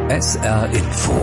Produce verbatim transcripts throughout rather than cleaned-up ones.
S R Info.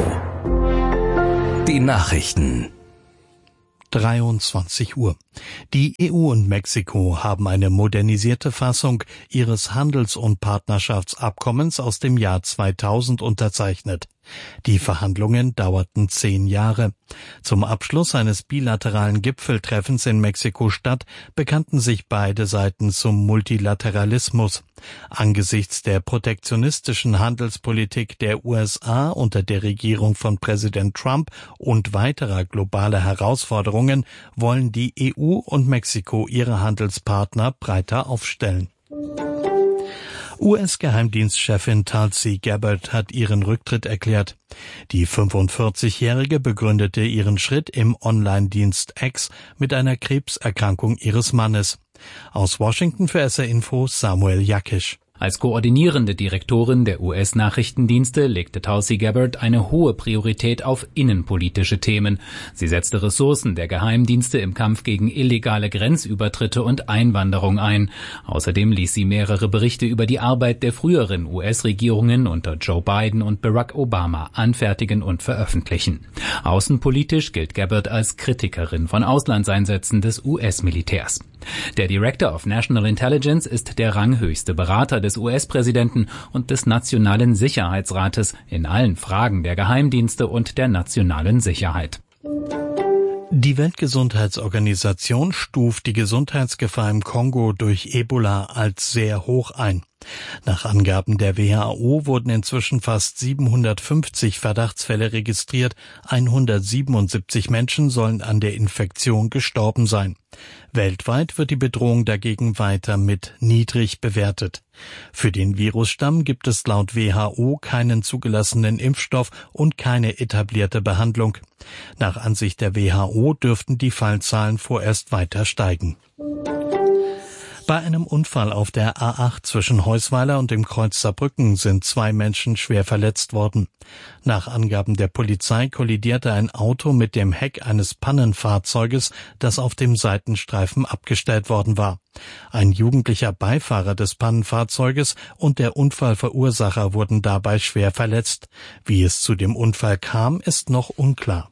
Die Nachrichten. dreiundzwanzig Uhr. Die E U und Mexiko haben eine modernisierte Fassung ihres Handels- und Partnerschaftsabkommens aus dem Jahr zweitausend unterzeichnet. Die Verhandlungen dauerten zehn Jahre. Zum Abschluss eines bilateralen Gipfeltreffens in Mexiko-Stadt bekannten sich beide Seiten zum Multilateralismus. Angesichts der protektionistischen Handelspolitik der U S A unter der Regierung von Präsident Trump und weiterer globaler Herausforderungen wollen die E U und Mexiko ihre Handelspartner breiter aufstellen. U S-Geheimdienstchefin Tulsi Gabbard hat ihren Rücktritt erklärt. Die fünfundvierzigjährige begründete ihren Schritt im Online-Dienst X mit einer Krebserkrankung ihres Mannes. Aus Washington für S R Info Samuel Jakisch. Als koordinierende Direktorin der U S-Nachrichtendienste legte Tulsi Gabbard eine hohe Priorität auf innenpolitische Themen. Sie setzte Ressourcen der Geheimdienste im Kampf gegen illegale Grenzübertritte und Einwanderung ein. Außerdem ließ sie mehrere Berichte über die Arbeit der früheren U S-Regierungen unter Joe Biden und Barack Obama anfertigen und veröffentlichen. Außenpolitisch gilt Gabbard als Kritikerin von Auslandseinsätzen des U S-Militärs. Der Director of National Intelligence ist der ranghöchste Berater des U S-Präsidenten und des Nationalen Sicherheitsrates in allen Fragen der Geheimdienste und der nationalen Sicherheit. Die Weltgesundheitsorganisation stuft die Gesundheitsgefahr im Kongo durch Ebola als sehr hoch ein. Nach Angaben der W H O wurden inzwischen fast siebenhundertfünfzig Verdachtsfälle registriert, hundertsiebenundsiebzig Menschen sollen an der Infektion gestorben sein. Weltweit wird die Bedrohung dagegen weiter mit niedrig bewertet. Für den Virusstamm gibt es laut W H O keinen zugelassenen Impfstoff und keine etablierte Behandlung. Nach Ansicht der W H O dürften die Fallzahlen vorerst weiter steigen. Bei einem Unfall auf der A acht zwischen Heusweiler und dem Kreuz Saarbrücken sind zwei Menschen schwer verletzt worden. Nach Angaben der Polizei kollidierte ein Auto mit dem Heck eines Pannenfahrzeuges, das auf dem Seitenstreifen abgestellt worden war. Ein jugendlicher Beifahrer des Pannenfahrzeuges und der Unfallverursacher wurden dabei schwer verletzt. Wie es zu dem Unfall kam, ist noch unklar.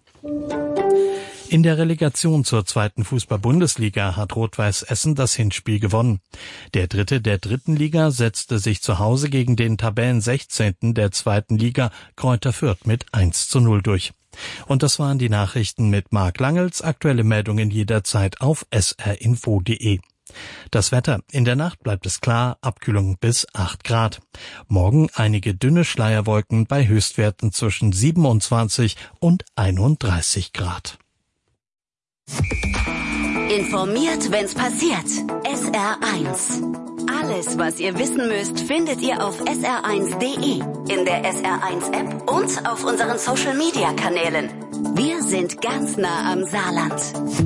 In der Relegation zur zweiten Fußball-Bundesliga hat Rot-Weiß Essen das Hinspiel gewonnen. Der Dritte der dritten Liga setzte sich zu Hause gegen den Tabellensechzehnten der zweiten Liga Kräuter Fürth mit eins zu null durch. Und das waren die Nachrichten mit Marc Langels. Aktuelle Meldungen jederzeit auf s r info punkt d e. Das Wetter. In der Nacht bleibt es klar, Abkühlung bis acht Grad. Morgen einige dünne Schleierwolken bei Höchstwerten zwischen siebenundzwanzig und einunddreißig Grad. Informiert, wenn's passiert. S R eins. Alles, was ihr wissen müsst, findet ihr auf s r eins punkt d e, in der S R eins App und auf unseren Social-Media-Kanälen. Wir sind ganz nah am Saarland.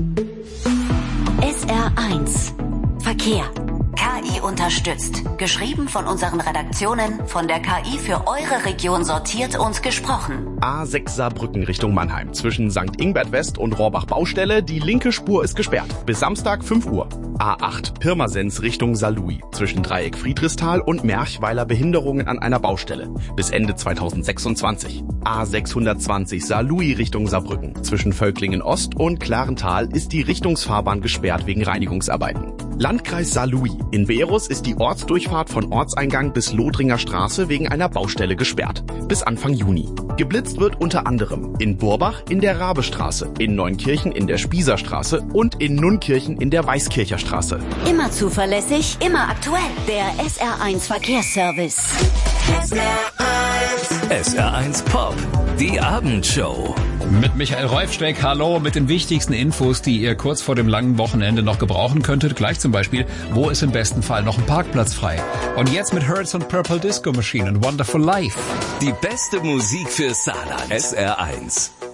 S R eins. Verkehr. K I unterstützt. Geschrieben von unseren Redaktionen, von der K I für eure Region sortiert und gesprochen. A sechs Saarbrücken Richtung Mannheim. Zwischen Sankt Ingbert West und Rohrbach Baustelle. Die linke Spur ist gesperrt. Bis Samstag fünf Uhr. A acht Pirmasens Richtung Saarlouis. Zwischen Dreieck Friedrichsthal und Merchweiler Behinderungen an einer Baustelle. Bis Ende zweitausendsechsundzwanzig. A sechshundertzwanzig Saarlouis Richtung Saarbrücken. Zwischen Völklingen Ost und Klarental ist die Richtungsfahrbahn gesperrt wegen Reinigungsarbeiten. Landkreis Saarlouis. In Beerus ist die Ortsdurchfahrt von Ortseingang bis Lothringer Straße wegen einer Baustelle gesperrt. Bis Anfang Juni. Geblitzt wird unter anderem in Burbach in der Rabestraße, in Neunkirchen in der Spießerstraße und in Nunkirchen in der Weißkircher Straße. Immer zuverlässig, immer aktuell. Der S R eins Verkehrsservice. S R eins. S R eins Pop. Die Abendshow. Mit Michael Reufsteck, hallo, mit den wichtigsten Infos, die ihr kurz vor dem langen Wochenende noch gebrauchen könntet. Gleich zum Beispiel, wo ist im besten Fall noch ein Parkplatz frei? Und jetzt mit Hertz und Purple Disco Machine und Wonderful Life. Die beste Musik für Saarland. S R eins.